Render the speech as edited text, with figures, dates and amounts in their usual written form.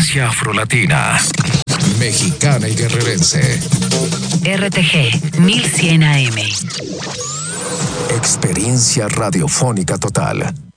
Frecuencia afrolatina, mexicana y guerrerense. RTG 1100 AM. Experiencia radiofónica total.